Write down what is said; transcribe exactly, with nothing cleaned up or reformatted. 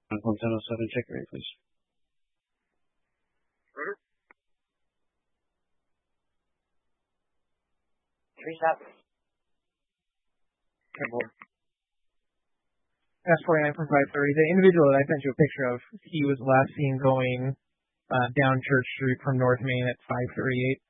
one ten oh seven, check rate, please. Mm-hmm. Three stop. Okay, board. S forty-nine from five thirty. The individual that I sent you a picture of, he was last seen going uh, down Church Street from North Main at five thirty-eight.